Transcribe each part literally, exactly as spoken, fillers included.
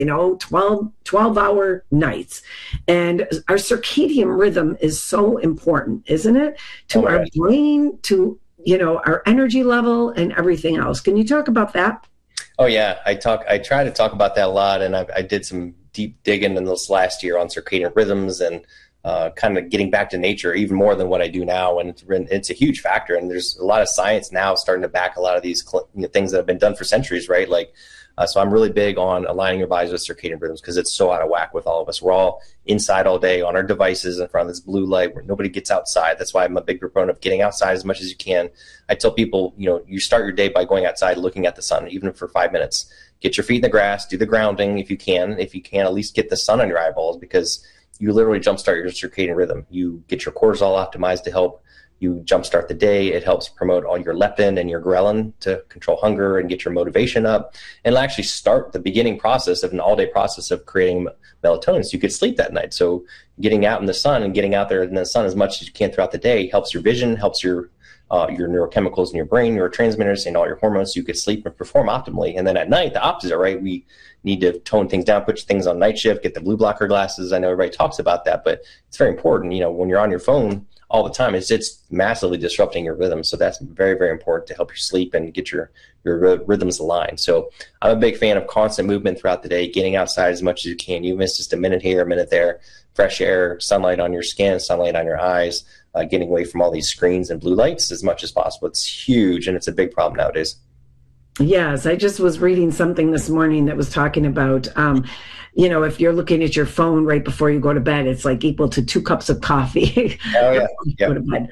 you know, twelve, twelve hour nights. And our circadian rhythm is so important, isn't it? To oh our gosh. brain, to, you know, our energy level and everything else. Can you talk about that? Oh yeah. I talk, I try to talk about that a lot. And I, I did some deep digging in this last year on circadian rhythms and uh, kind of getting back to nature even more than what I do now. And it's, it's a huge factor. And there's a lot of science now starting to back a lot of these cl- you know, things that have been done for centuries, right? Like, uh, so I'm really big on aligning your bodies with circadian rhythms because it's so out of whack with all of us. We're all inside all day on our devices in front of this blue light where nobody gets outside. That's why I'm a big proponent of getting outside as much as you can. I tell people, you know, you start your day by going outside, looking at the sun, even for five minutes. Get your feet in the grass, do the grounding if you can. If you can, at least get the sun on your eyeballs because you literally jumpstart your circadian rhythm. You get your cortisol optimized to help you jumpstart the day. It helps promote all your leptin and your ghrelin to control hunger and get your motivation up. And it'll actually start the beginning process of an all-day process of creating melatonin so you could sleep that night. So getting out in the sun and getting out there in the sun as much as you can throughout the day helps your vision, helps your uh, your neurochemicals in your brain, neurotransmitters, and all your hormones so you could sleep and perform optimally. And then at night, the opposite, right? We need to tone things down, put things on night shift, get the blue blocker glasses. I know everybody talks about that, but it's very important. You know, when you're on your phone all the time, it's it's massively disrupting your rhythm. So that's very, very important to help you sleep and get your, your rhythms aligned. So I'm a big fan of constant movement throughout the day, getting outside as much as you can. You miss just a minute here, a minute there, fresh air, sunlight on your skin, sunlight on your eyes, uh, getting away from all these screens and blue lights as much as possible. It's huge, and it's a big problem nowadays. Yes, I just was reading something this morning that was talking about, um, you know, if you're looking at your phone right before you go to bed, it's like equal to two cups of coffee. Oh, yeah. yeah. Go to bed.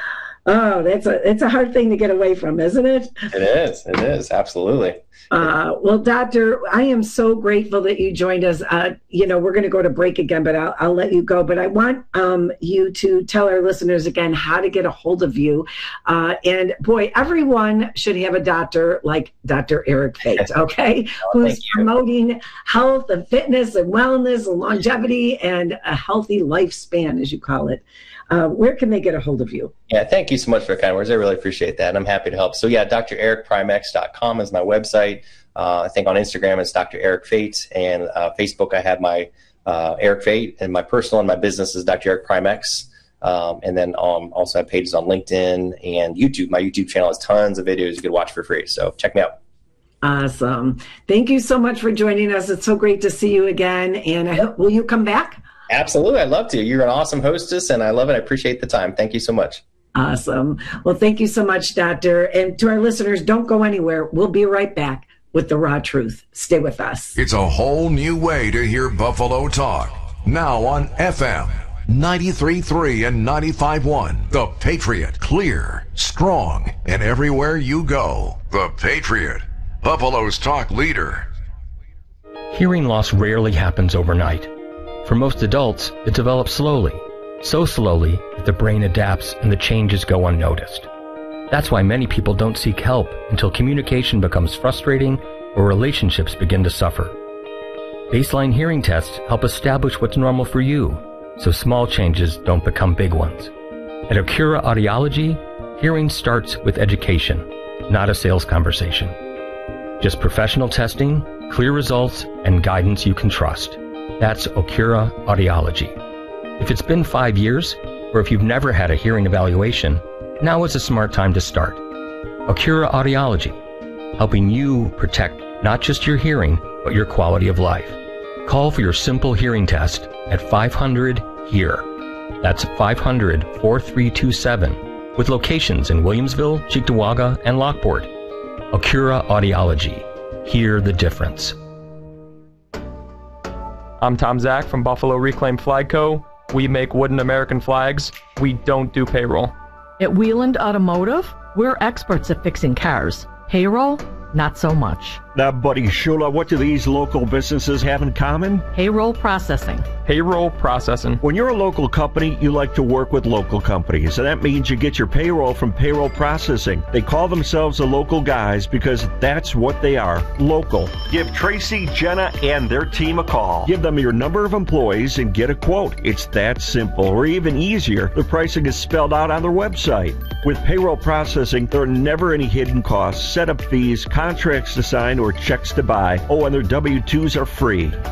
Oh, that's a it's a hard thing to get away from, isn't it? It is. It is. Absolutely. Uh, well, Doctor, I am so grateful that you joined us. Uh, you know, we're going to go to break again, but I'll, I'll let you go. But I want um, you to tell our listeners again how to get a hold of you. Uh, and boy, everyone should have a doctor like Doctor Eric Fate, okay? Oh, who's promoting health and fitness and wellness and longevity and a healthy lifespan, as you call it. Uh, where can they get a hold of you? Yeah, thank you so much for the kind words. I really appreciate that, and I'm happy to help. So yeah, D R Eric Primex dot com is my website. Uh, I think on Instagram it's Doctor Eric Fate, and uh, Facebook I have my uh, Eric Fate, and my personal and my business is Doctor Eric Primex. Um, and then um, also have pages on LinkedIn and YouTube. My YouTube channel has tons of videos you can watch for free, so check me out. Awesome. Thank you so much for joining us. It's so great to see you again, and I hope, will you come back? Absolutely. I'd love to. You're an awesome hostess, and I love it. I appreciate the time. Thank you so much. Awesome. Well, thank you so much, Doctor. And to our listeners, don't go anywhere. We'll be right back with The Raw Truth. Stay with us. It's a whole new way to hear Buffalo talk. Now on F M ninety-three point three and ninety-five point one. The Patriot. Clear, strong, and everywhere you go. The Patriot. Buffalo's talk leader. Hearing loss rarely happens overnight. For most adults, it develops slowly, so slowly that the brain adapts and the changes go unnoticed. That's why many people don't seek help until communication becomes frustrating or relationships begin to suffer. Baseline hearing tests help establish what's normal for you, so small changes don't become big ones. At Acura Audiology, hearing starts with education, not a sales conversation. Just professional testing, clear results, and guidance you can trust. That's Acura Audiology. If it's been five years, or if you've never had a hearing evaluation, now is a smart time to start. Acura Audiology, helping you protect not just your hearing, but your quality of life. Call for your simple hearing test at five hundred HEAR. That's five hundred, four three two seven, with locations in Williamsville, Cheektowaga, and Lockport. Acura Audiology. Hear the difference. I'm Tom Zach from Buffalo Reclaim Flag Co. We make wooden American flags. We don't do payroll. At Wieland Automotive, we're experts at fixing cars. Payroll, not so much. Now, Buddy Shula, what do these local businesses have in common? Payroll processing. Payroll processing. When you're a local company, you like to work with local companies, and that means you get your payroll from payroll processing. They call themselves the local guys because that's what they are, local. Give Tracy, Jenna, and their team a call. Give them your number of employees and get a quote. It's that simple, or even easier. The pricing is spelled out on their website. With payroll processing, there are never any hidden costs, setup fees, contracts to sign, or checks to buy. Oh, and their W two's are free.